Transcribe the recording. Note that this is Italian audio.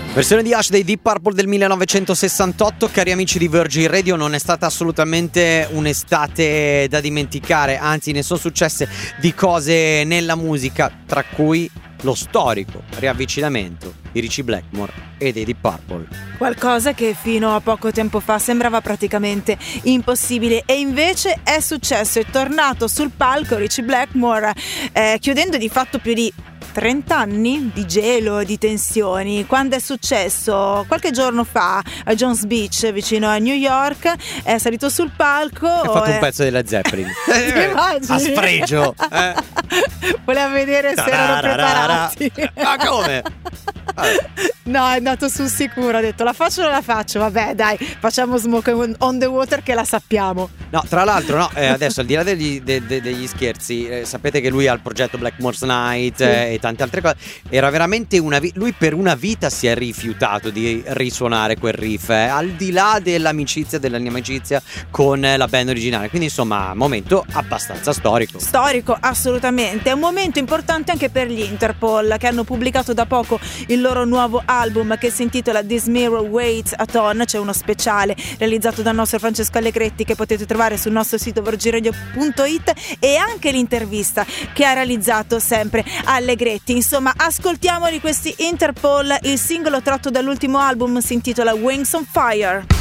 Versione di Hush dei Deep Purple del 1968, cari amici di Virgin Radio, non è stata assolutamente un'estate da dimenticare, anzi ne sono successe di cose nella musica, tra cui lo storico riavvicinamento di Ritchie Blackmore e dei Deep Purple. Qualcosa che fino a poco tempo fa sembrava praticamente impossibile e invece è successo. È tornato sul palco Ritchie Blackmore chiudendo di fatto più di 30 anni di gelo, di tensioni. Quando è successo? Qualche giorno fa a Jones Beach, vicino a New York, è salito sul palco. Ha fatto un pezzo della Zeppelin. A sfregio. Voleva vedere se erano preparati. Ma come? No, è andato sul sicuro, ha detto la faccio o non la faccio? Vabbè dai, facciamo Smoke on the Water che la sappiamo. No, tra l'altro no, adesso al di là degli scherzi, sapete che lui ha il progetto Blackmore's Night e tante altre cose. Era veramente lui per una vita si è rifiutato di risuonare quel riff, al di là dell'amicizia, dell'inamicizia con la band originale. Quindi insomma, momento abbastanza storico. Storico, assolutamente. È un momento importante anche per gli Interpol, che hanno pubblicato da poco il loro nuovo album che si intitola This Mirror Waits a Ton. C'è uno speciale realizzato dal nostro Francesco Allegretti che potete trovare sul nostro sito virginradio.it, e anche l'intervista che ha realizzato sempre Allegretti. Insomma, ascoltiamoli questi Interpol. Il singolo tratto dall'ultimo album si intitola Wings on Fire.